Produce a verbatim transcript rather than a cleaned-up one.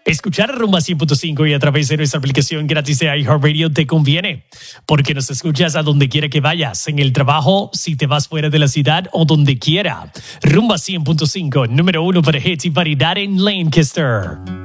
Escuchar Rumba cien punto cinco y a través de nuestra aplicación gratis de iHeartRadio te conviene, porque nos escuchas a donde quiera que vayas, en el trabajo, si te vas fuera de la ciudad o donde quiera. Rumba cien punto cinco, número uno para hits y variedad en Lancaster.